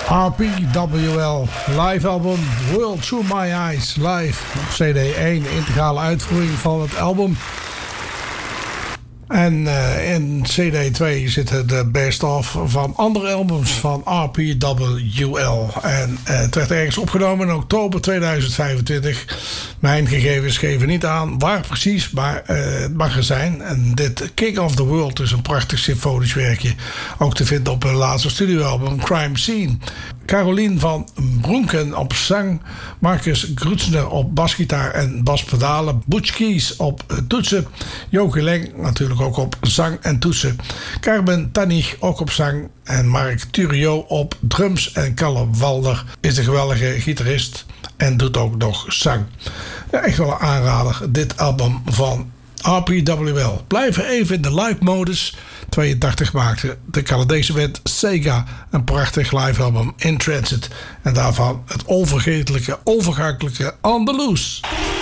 RPWL live album World Through My Eyes live op CD1, integrale uitvoering van het album. En in CD2 zitten de best-of van andere albums van RPWL. En het werd ergens opgenomen in oktober 2025. Mijn gegevens geven niet aan waar precies, maar het mag er zijn. En dit King of the World is een prachtig symfonisch werkje. Ook te vinden op hun laatste studioalbum Crime Scene. Caroline van Bronken op zang. Marcus Grutzner op basgitaar en baspedalen. Butch Keys op toetsen. Joke Leng natuurlijk ook op zang en toetsen. Carmen Tanich ook op zang. En Mark Thuriot op drums. En Kalle Walder is een geweldige gitarist. En doet ook nog zang. Ja, echt wel een aanrader. Dit album van RPWL. Blijven even in de live modus. 82 maakte de Canadese band Sega een prachtig live album In Transit. En daarvan het onvergetelijke, onvergankelijke On The Loose.